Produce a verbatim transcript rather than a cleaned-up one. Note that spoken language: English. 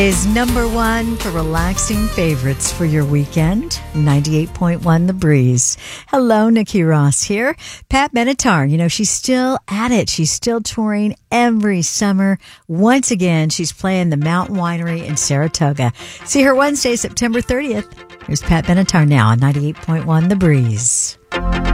Is number one for relaxing favorites for your weekend. ninety-eight point one The Breeze. Hello, Nikki Ross here. Pat Benatar, you know, she's still at it. She's still touring every summer. Once again, she's playing the Mountain Winery in Saratoga. See her Wednesday, September thirtieth. Here's Pat Benatar now on ninety-eight point one The Breeze.